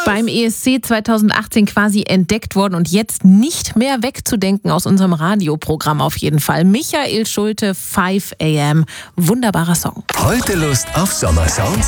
beim ESC 2018 quasi entdeckt worden und jetzt nicht mehr wegzudenken aus unserem Radioprogramm auf jeden Fall. Michael Schulte, 5 AM. Wunderbarer Song. Heute Lust auf Sommersounds?